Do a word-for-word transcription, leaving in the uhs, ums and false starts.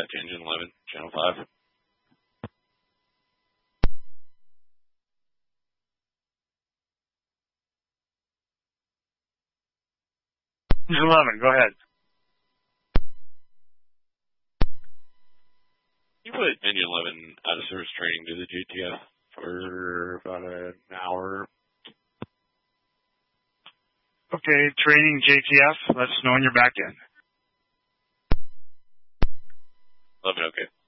that to Engine eleven, Channel five. Engine eleven, go ahead. You put Engine eleven out of service training to the J T F for about an hour. Okay, training J T F. Let us know when you're back in. eleven, okay.